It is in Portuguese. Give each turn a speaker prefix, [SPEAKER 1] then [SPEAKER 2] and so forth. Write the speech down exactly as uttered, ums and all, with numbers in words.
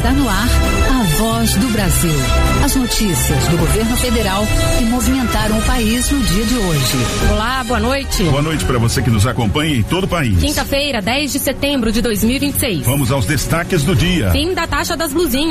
[SPEAKER 1] Está no ar a Voz do Brasil. As notícias do governo federal que movimentaram o país no dia de hoje.
[SPEAKER 2] Olá, boa noite.
[SPEAKER 3] Boa noite para você que nos acompanha em todo o país.
[SPEAKER 2] Quinta-feira, dez de setembro de dois mil e vinte e seis.
[SPEAKER 3] Vamos aos destaques do dia.
[SPEAKER 2] Fim da taxa das blusinhas.